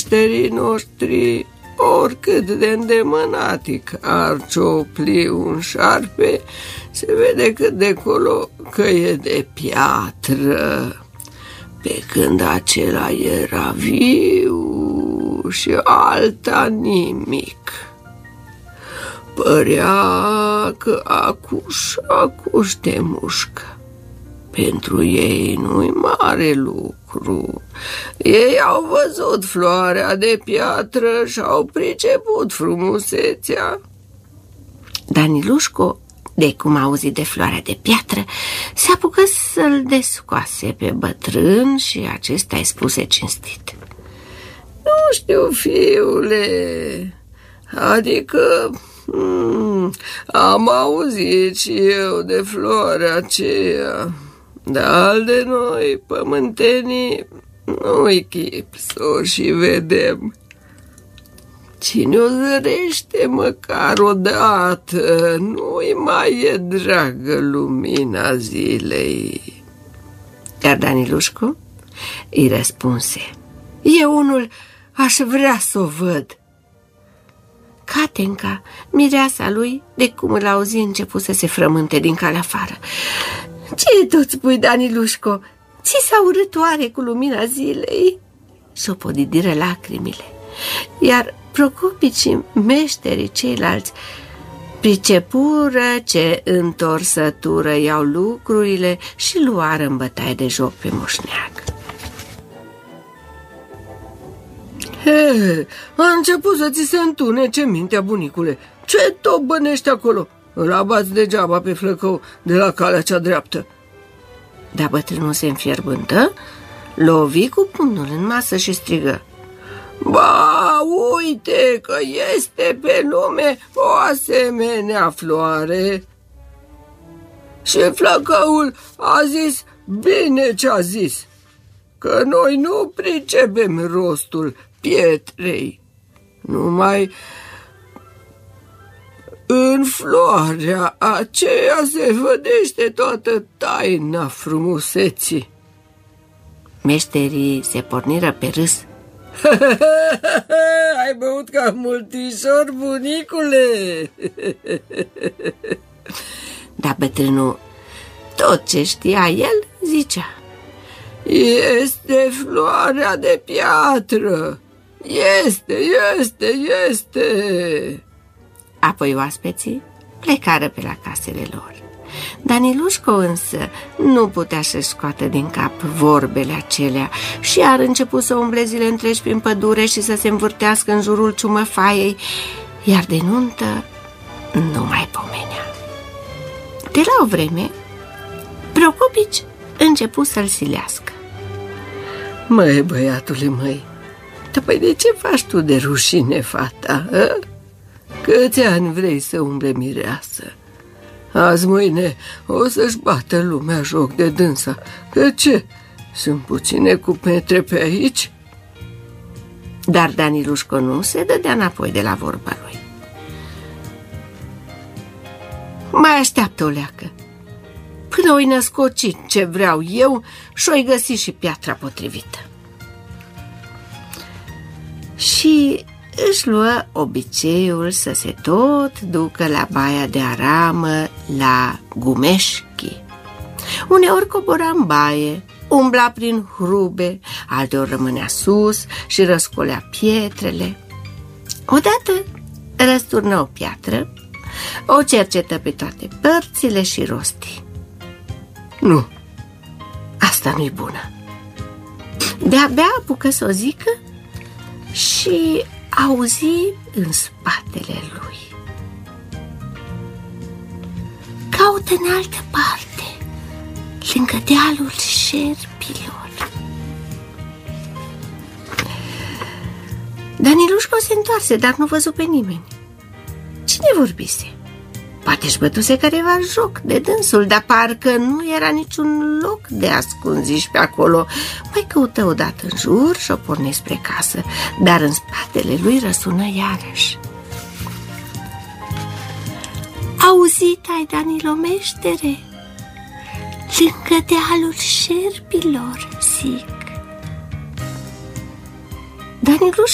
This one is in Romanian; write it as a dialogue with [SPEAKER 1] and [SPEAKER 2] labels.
[SPEAKER 1] meșterii noștri, oricât de îndemânatic ar ciopli un șarpe, se vede cât de colo că e de piatră, pe când acela era viu și alta nimic. Părea că acuș te mușcă. Pentru ei nu-i mare lucru. Ei au văzut floarea de piatră și au priceput frumusețea.
[SPEAKER 2] Danilușco, de cum a auzit de floarea de piatră, se apucă să-l descoase pe bătrân și acesta îi spuse cinstit:
[SPEAKER 1] Nu știu, fiule, adică am auzit și eu de floarea aceea, dar de noi, pământenii, nu-i chip să o și vedem. Cine o zărește măcar odată, nu-i mai e dragă lumina zilei.
[SPEAKER 2] Iar Danilușco îi răspunse: Eu unul aș vrea să o văd. Catenca, mireasa lui, de cum îl auzi, început să se frământe din calea afară. Ce tot spui, Danilușco? Ți s-a urât oare cu lumina zilei? Sopodidiră lacrimile, iar Procopicii, meșterii ceilalți, pricepură ce întorsătură iau lucrurile și luară în bătaie de joc pe moșneag.
[SPEAKER 1] A început să ți se întunece mintea, bunicule. Ce tot bănești acolo? Îl abați degeaba pe flăcău de la calea cea dreaptă.
[SPEAKER 2] Dar bătrânul se înfierbântă, lovi cu pumnul în masă și strigă:
[SPEAKER 1] Ba, uite că este pe lume o asemenea floare. Și flăcăul a zis bine ce a zis, că noi nu pricepem rostul pietrei, numai în floarea aceea se vădește toată taina frumuseții.
[SPEAKER 2] Meșterii se porniră pe râs.
[SPEAKER 1] Ai băut ca multișor, bunicule.
[SPEAKER 2] Dar bătrânul, tot ce știa el, zicea:
[SPEAKER 1] Este floarea de piatră. Este.
[SPEAKER 2] Apoi oaspeții plecară pe la casele lor. Danilușco însă nu putea să-și scoată din cap vorbele acelea și ar început să umble zile întregi prin pădure și să se învârtească în jurul ciumăfaiei, iar de nuntă nu mai pomenea. De la o vreme, Procopici începu să-l silească.
[SPEAKER 1] Măi, băiatule, măi, păi de ce faci tu de rușine fata, a? Câți ani vrei să umble mireasă? Azi mâine o să-și bată lumea joc de dânsa. Că ce? Sunt puține cupetre pe aici?
[SPEAKER 2] Dar Danilușco nu se dădea înapoi de la vorba lui. Mai așteaptă o leacă, până o-i născoci ce vreau eu și o-i găsi și piatra potrivită. Și își luă obiceiul să se tot ducă la baia de aramă, la Gumeșchi. Uneori cobora în baie, umbla prin hrube, alteori rămânea sus și răscolea pietrele. Odată răsturnă o piatră, o cercetă pe toate părțile și rosti: Nu, asta nu-i bună. De-abia apucă să o zică și auzi în spatele lui: Caută în altă parte, lângă dealul șerpilor. Danilușco se întoarse, dar nu văzu pe nimeni. Cine vorbise? Poate își bătuse careva joc de dânsul, dar parcă nu era niciun loc de ascunziși pe acolo. Mai căută odată în jur și o porni spre casă, dar în spatele lui răsună iarăși: Auzit ai, Danilo, meștere? Lângă dealul șerpilor, zic. Daniluș